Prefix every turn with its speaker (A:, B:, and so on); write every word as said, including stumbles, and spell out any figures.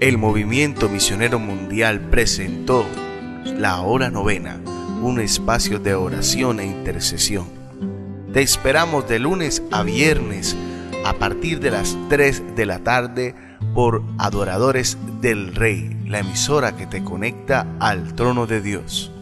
A: El Movimiento Misionero Mundial presentó La Hora Novena, un espacio de oración e intercesión. Te esperamos de lunes a viernes a partir de las tres de la tarde por Adoradores del Rey, la emisora que te conecta al trono de Dios.